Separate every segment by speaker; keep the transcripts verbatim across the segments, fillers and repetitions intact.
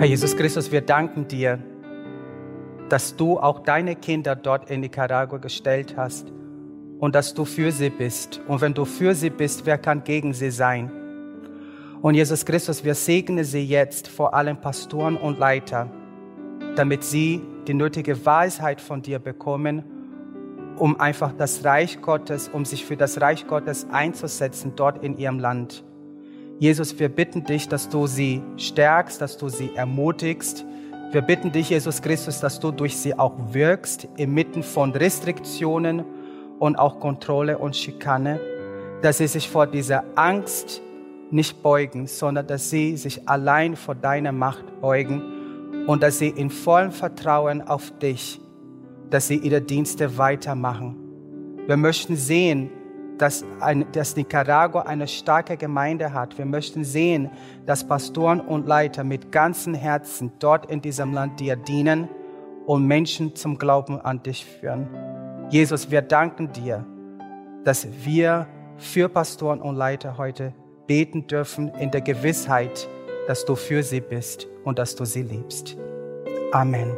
Speaker 1: Herr Jesus Christus, wir danken dir, dass du auch deine Kinder dort in Nicaragua gestellt hast und dass du für sie bist. Und wenn du für sie bist, wer kann gegen sie sein? Und Jesus Christus, wir segnen sie jetzt, vor allem Pastoren und Leiter, damit sie die nötige Weisheit von dir bekommen, um einfach das Reich Gottes, um sich für das Reich Gottes einzusetzen dort in ihrem Land. Jesus, wir bitten dich, dass du sie stärkst, dass du sie ermutigst. Wir bitten dich, Jesus Christus, dass du durch sie auch wirkst, inmitten von Restriktionen und auch Kontrolle und Schikane, dass sie sich vor dieser Angst nicht beugen, sondern dass sie sich allein vor deiner Macht beugen und dass sie in vollem Vertrauen auf dich, dass sie ihre Dienste weitermachen. Wir möchten sehen, dass, ein, dass Nicaragua eine starke Gemeinde hat. Wir möchten sehen, dass Pastoren und Leiter mit ganzem Herzen dort in diesem Land dir dienen und Menschen zum Glauben an dich führen. Jesus, wir danken dir, dass wir für Pastoren und Leiter heute beten dürfen in der Gewissheit, dass du für sie bist und dass du sie liebst. Amen.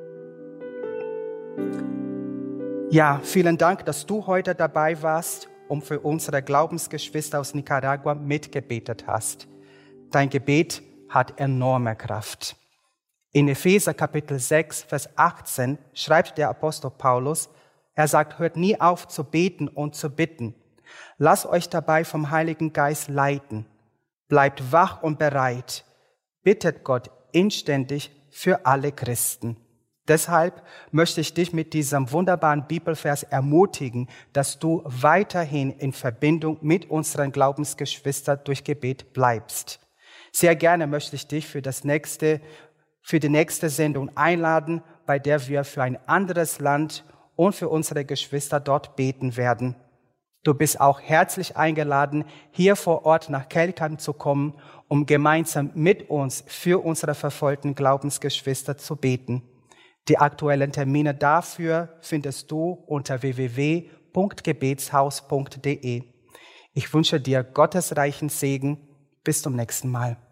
Speaker 1: Ja, vielen Dank, dass du heute dabei warst und für unsere Glaubensgeschwister aus Nicaragua mitgebetet hast. Dein Gebet hat enorme Kraft. In Epheser Kapitel sechs, Vers achtzehn schreibt der Apostel Paulus, er sagt, hört nie auf zu beten und zu bitten. Lasst euch dabei vom Heiligen Geist leiten. Bleibt wach und bereit. Bittet Gott inständig für alle Christen. Deshalb möchte ich dich mit diesem wunderbaren Bibelvers ermutigen, dass du weiterhin in Verbindung mit unseren Glaubensgeschwistern durch Gebet bleibst. Sehr gerne möchte ich dich für das nächste, für die nächste Sendung einladen, bei der wir für ein anderes Land und für unsere Geschwister dort beten werden. Du bist auch herzlich eingeladen, hier vor Ort nach Kelkheim zu kommen, um gemeinsam mit uns für unsere verfolgten Glaubensgeschwister zu beten. Die aktuellen Termine dafür findest du unter w w w punkt gebetshaus punkt de. Ich wünsche dir Gottes reichen Segen. Bis zum nächsten Mal.